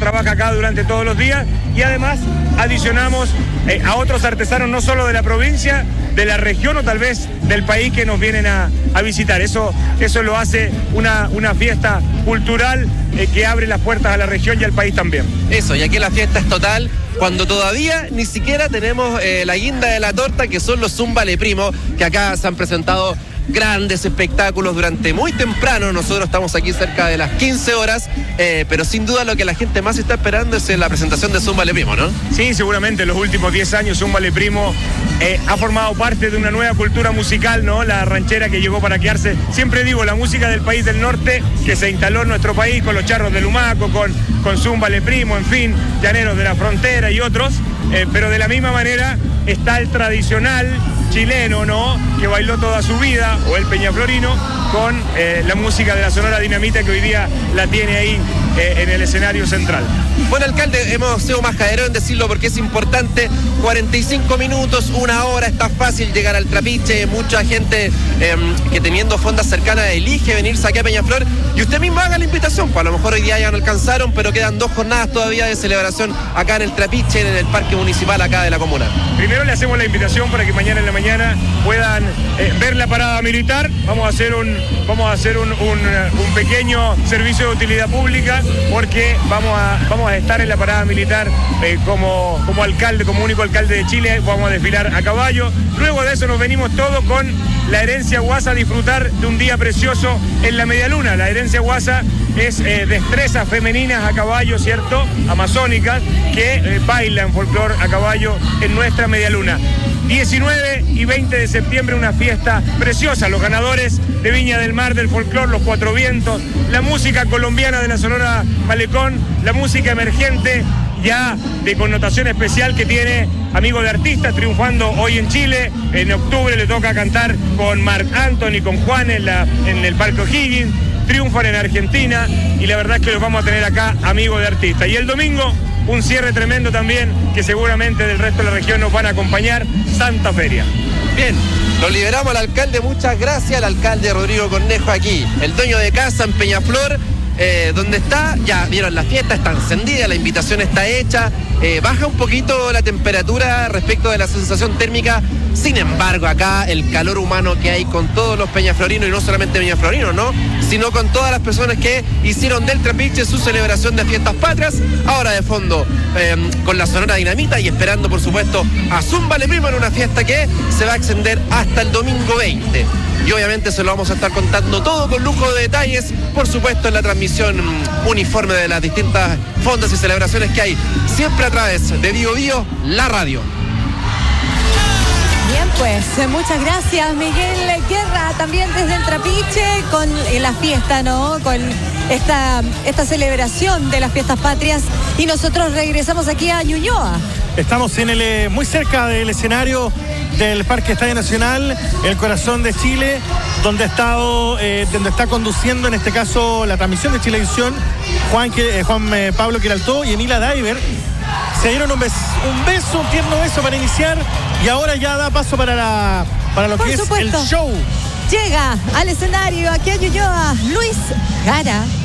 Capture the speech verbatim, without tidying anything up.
trabaja acá durante todos los días, y además adicionamos eh, a otros artesanos no solo de la provincia, de la región o tal vez del país que nos vienen a, a visitar. Eso, eso lo hace una, una fiesta cultural eh, que abre las puertas a la región y al país también. Eso, y aquí la fiesta es total, cuando todavía ni siquiera tenemos eh, la guinda de la torta, que son los Zúmbale Primo, que acá se han presentado grandes espectáculos durante muy temprano. Nosotros estamos aquí cerca de las quince horas, eh, pero sin duda lo que la gente más está esperando es la presentación de Zúmbale Primo, ¿no? Sí, seguramente en los últimos diez años Zúmbale Primo eh, ha formado parte de una nueva cultura musical, ¿no? La ranchera que llegó para quedarse. Siempre digo, la música del país del norte que se instaló en nuestro país con los charros de Lumaco, con, con Zúmbale Primo, en fin, Llaneros de la Frontera y otros, eh, pero de la misma manera está el tradicional chileno, ¿no?, que bailó toda su vida, o el peñaflorino, con eh, la música de la Sonora Dinamita, que hoy día la tiene ahí eh, en el escenario central. Bueno, alcalde, hemos sido majaderos en decirlo porque es importante. cuarenta y cinco minutos, una hora, está fácil llegar al Trapiche. Mucha gente eh, que teniendo fondas cercanas elige venirse aquí a Peñaflor, y usted mismo haga la invitación. Pues a lo mejor hoy día ya no alcanzaron, pero quedan dos jornadas todavía de celebración acá en el Trapiche, en el parque municipal acá de la comuna. Primero le hacemos la invitación para que mañana en la mañana puedan eh, ver la parada militar. Vamos a hacer un, vamos a hacer un, un, un pequeño servicio de utilidad pública, porque vamos a, vamos a estar en la parada militar eh, como, como alcalde, como único alcalde de Chile. Vamos a desfilar a caballo. Luego de eso nos venimos todos con la herencia Guasa a disfrutar de un día precioso en la Medialuna. La herencia Guasa es eh, destrezas femeninas a caballo, ¿cierto?, amazónicas, que eh, bailan folclor a caballo en nuestra Medialuna. diecinueve y veinte de septiembre, una fiesta preciosa. Los ganadores de Viña del Mar del folclor, los Cuatro Vientos, la música colombiana de la Sonora Malecón, la música emergente ya de connotación especial que tiene Amigo de Artistas, triunfando hoy en Chile. En octubre le toca cantar con Marc Anthony, con Juan en, la, en el Parque O'Higgins. Triunfan en Argentina, y la verdad es que los vamos a tener acá, Amigo de Artistas. Y el domingo, un cierre tremendo también, que seguramente del resto de la región nos van a acompañar, Santa Feria. Bien, lo liberamos al alcalde, muchas gracias al alcalde Rodrigo Cornejo aquí, el dueño de casa en Peñaflor, eh, donde está, ya vieron, la fiesta está encendida, la invitación está hecha, eh, baja un poquito la temperatura respecto de la sensación térmica. Sin embargo, acá el calor humano que hay con todos los peñaflorinos, y no solamente peñaflorinos, ¿no?, sino con todas las personas que hicieron del Trapiche su celebración de fiestas patrias. Ahora de fondo eh, con la Sonora Dinamita, y esperando por supuesto a Zúmbale Primo en una fiesta que se va a extender hasta el domingo veinte. Y obviamente se lo vamos a estar contando todo con lujo de detalles, por supuesto en la transmisión uniforme de las distintas fondas y celebraciones que hay, siempre a través de Bio Bio, la radio. Bien, pues muchas gracias, Miguel Guerra, también desde el Trapiche, con eh, la fiesta, ¿no?, con esta, esta celebración de las fiestas patrias. Y nosotros regresamos aquí a Ñuñoa. Estamos en el, eh, muy cerca del escenario del Parque Estadio Nacional, el corazón de Chile, donde ha estado, eh, donde está conduciendo en este caso la transmisión de Chilevisión Juan, eh, Juan eh, Pablo Quiraltó y Emila Diver. Se dieron un beso, un beso, un tierno beso para iniciar, y ahora ya da paso para, la, para lo Por que supuesto. es el show. Llega al escenario aquí a Ñuñoa Luis Jara.